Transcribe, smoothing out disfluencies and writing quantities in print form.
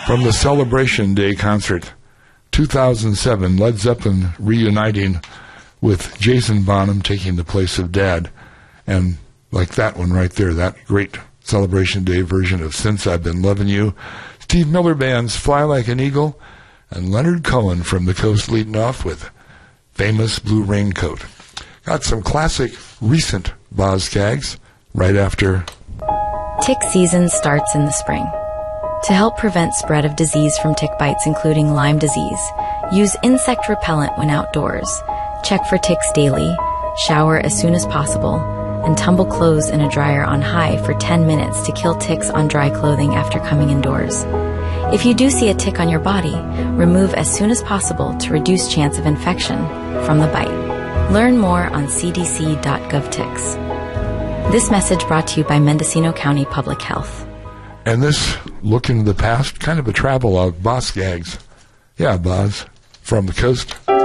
From the Celebration Day concert, 2007, Led Zeppelin reuniting with Jason Bonham taking the place of Dad. And like that one right there, that great Celebration Day version of Since I've Been Loving You. Steve Miller Band's Fly Like an Eagle, and Leonard Cohen from the Coast leading off with Famous Blue Raincoat. Got some classic recent Boz Scaggs right after. Tick season starts in the spring. To help prevent spread of disease from tick bites, including Lyme disease, use insect repellent when outdoors. Check for ticks daily, shower as soon as possible, and tumble clothes in a dryer on high for 10 minutes to kill ticks on dry clothing after coming indoors. If you do see a tick on your body, remove as soon as possible to reduce chance of infection from the bite. Learn more on cdc.gov ticks. This message brought to you by Mendocino County Public Health. And this look into the past, kind of a travelogue, Boz Scaggs. Yeah, Boz, from the Coast.